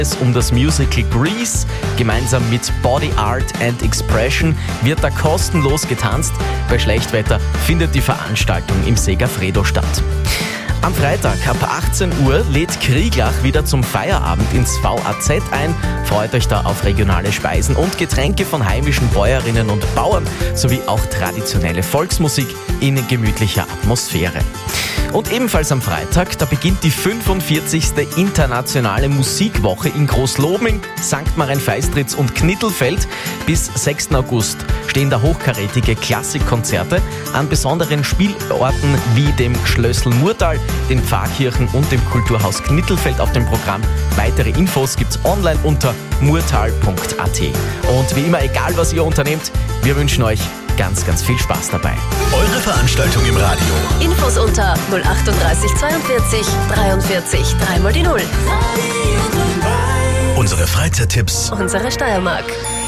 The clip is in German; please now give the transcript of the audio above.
Es um das Musical Grease. Gemeinsam mit Body Art and Expression wird da kostenlos getanzt. Bei Schlechtwetter findet die Veranstaltung im Segafredo statt. Am Freitag ab 18 Uhr lädt Krieglach wieder zum Feierabend ins VAZ ein. Freut euch da auf regionale Speisen und Getränke von heimischen Bäuerinnen und Bauern sowie auch traditionelle Volksmusik in gemütlicher Atmosphäre. Und ebenfalls am Freitag, da beginnt die 45. internationale Musikwoche in Großlobing, St. Marien-Feistritz und Knittelfeld. Bis 6. August stehen da hochkarätige Klassikkonzerte an besonderen Spielorten wie dem Schlössl Murtal, den Pfarrkirchen und dem Kulturhaus Knittelfeld auf dem Programm. Weitere Infos gibt's online unter murtal.at. Und wie immer, egal was ihr unternehmt, wir wünschen euch ganz, ganz viel Spaß dabei. Eure Veranstaltung im Radio. Infos unter 038 42 43 3 mal die 0. Unsere Freizeittipps. Unsere Steiermark.